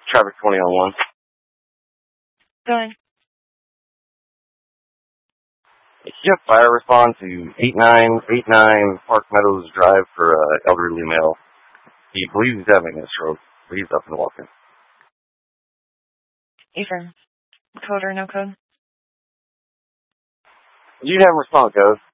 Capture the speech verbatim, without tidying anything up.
Traffic twenty oh one. Going. You have fire respond to eight nine eight nine Park Meadows Drive for uh, elderly male. He believes he's having a stroke, but he's up and walking. Affirm. Code or no code? You have response, guys.